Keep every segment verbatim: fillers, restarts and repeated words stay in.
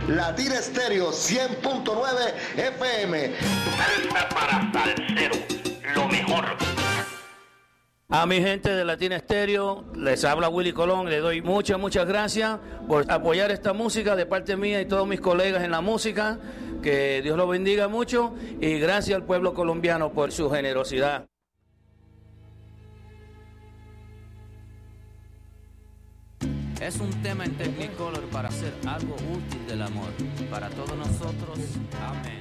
Latina Estéreo cien punto nueve F M. Salsa para salsero, lo mejor. A mi gente de Latina Estéreo, les habla Willy Colón, le doy muchas, muchas gracias por apoyar esta música de parte mía y todos mis colegas en la música, que Dios los bendiga mucho y gracias al pueblo colombiano por su generosidad. Es un tema en Technicolor para hacer algo útil del amor, para todos nosotros, amén.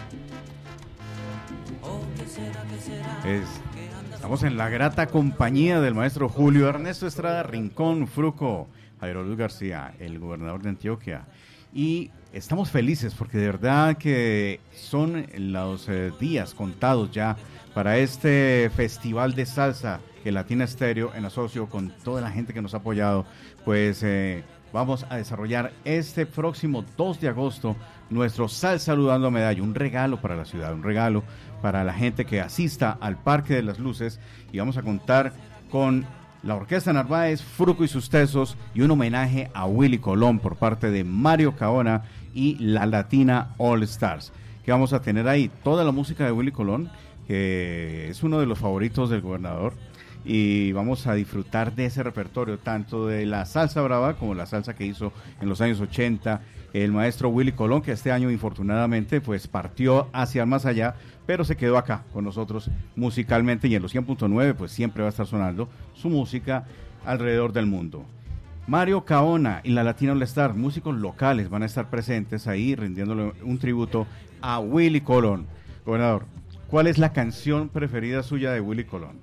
Oh, ¿qué será, qué será? Es... Estamos en la grata compañía del maestro Julio Ernesto Estrada Rincón Fruco, Jairo Luis García, el gobernador de Antioquia. Y estamos felices porque de verdad que son los eh, días contados ya para este festival de salsa que Latina Estéreo en asocio con toda la gente que nos ha apoyado, pues eh, vamos a desarrollar este próximo dos de agosto nuestro Sal Saludando a Medallo, un regalo para la ciudad, un regalo para la gente que asista al Parque de las Luces, y vamos a contar con la Orquesta Narváez, Fruco y sus Tesos, y un homenaje a Willy Colón por parte de Mario Caona y la Latina All Stars. Que vamos a tener ahí toda la música de Willy Colón, que es uno de los favoritos del gobernador, y vamos a disfrutar de ese repertorio, tanto de la salsa brava como la salsa que hizo en los años ochenta el maestro Willy Colón, que este año infortunadamente pues partió hacia el más allá, pero se quedó acá con nosotros musicalmente, y en los cien punto nueve pues siempre va a estar sonando su música alrededor del mundo. Mario Caona y la Latina All Star, músicos locales, van a estar presentes ahí rindiéndole un tributo a Willy Colón. Gobernador, ¿cuál es la canción preferida suya de Willy Colón?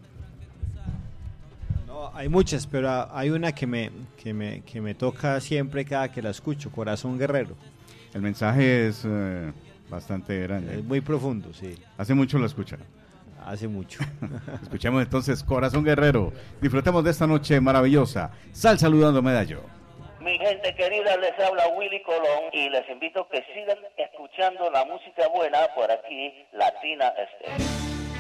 Hay muchas, pero hay una que me, que me, que me toca siempre cada que la escucho, Corazón Guerrero. El mensaje es eh, bastante grande. Es muy profundo, sí. ¿Hace mucho lo escucha? Hace mucho. Escuchemos entonces Corazón Guerrero. Disfrutemos de esta noche maravillosa. Sal Saludando Medallo. Mi gente querida, les habla Willy Colón y les invito a que sigan escuchando la música buena por aquí, Latina Estéreo.